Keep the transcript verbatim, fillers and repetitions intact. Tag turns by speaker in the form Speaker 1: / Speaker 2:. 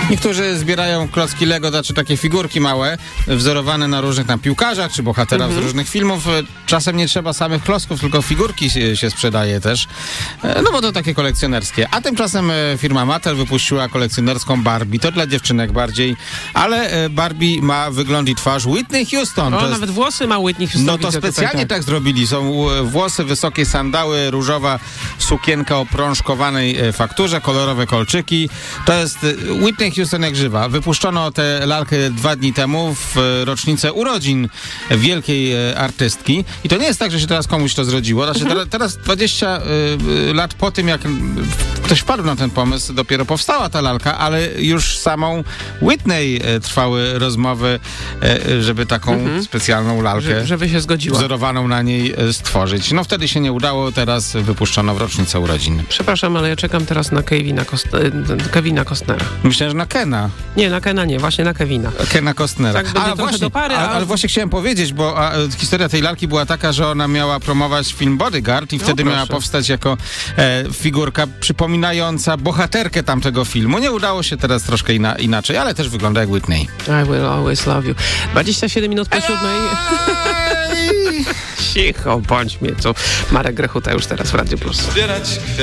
Speaker 1: Niektórzy zbierają klocki Lego, znaczy takie figurki małe, wzorowane na różnych tam piłkarzach, czy bohaterach
Speaker 2: Mhm.
Speaker 1: z różnych filmów. Czasem nie trzeba samych klocków, tylko figurki się, się sprzedaje też. No bo to takie kolekcjonerskie. A tymczasem firma Mattel wypuściła kolekcjonerską Barbie. To dla dziewczynek bardziej, ale Barbie ma wygląd i twarz Whitney Houston.
Speaker 2: O,
Speaker 1: To jest...
Speaker 2: nawet włosy ma Whitney Houston.
Speaker 1: No to
Speaker 2: widzę
Speaker 1: specjalnie
Speaker 2: tutaj,
Speaker 1: tak zrobili. Są włosy, wysokie sandały, różowa sukienka o prążkowanej fakturze, kolorowe kolczyki. To jest Whitney Houston jak żywa. Wypuszczono tę lalkę dwa dni temu w rocznicę urodzin wielkiej artystki. I to nie jest tak, że się teraz komuś to zrodziło. Znaczy,
Speaker 2: Mhm.
Speaker 1: teraz, teraz dwadzieścia y, lat po tym, jak ktoś wpadł na ten pomysł, dopiero powstała ta lalka, ale już samą Whitney y, trwały rozmowy, y, żeby taką
Speaker 2: Mhm.
Speaker 1: specjalną lalkę
Speaker 2: Że, żeby się zgodziła.
Speaker 1: wzorowaną na niej y, stworzyć. No wtedy się nie udało, teraz wypuszczono w rocznicę urodzin.
Speaker 2: Przepraszam, ale ja czekam teraz na Kevina, Cost- e, Kevina Costnera.
Speaker 1: Myślę, że na Kena.
Speaker 2: Nie, na Kena nie, właśnie na Kevina.
Speaker 1: Kena Costnera.
Speaker 2: Tak, będzie trochę do pary,
Speaker 1: a,
Speaker 2: a-
Speaker 1: ale właśnie chciałem powiedzieć, bo a, historia tej lalki była taka, że ona miała promować film Bodyguard i
Speaker 2: No,
Speaker 1: wtedy
Speaker 2: proszę.
Speaker 1: miała powstać jako e, figurka przypominająca bohaterkę tamtego filmu. Nie udało się teraz troszkę ina- inaczej, ale też wygląda jak Whitney.
Speaker 2: I will always love you. dwadzieścia siedem minut po siódmej. Cicho, bądź mnie, co? Marek Grechuta już teraz w Radio Plus.
Speaker 3: Zbierać kwiaty.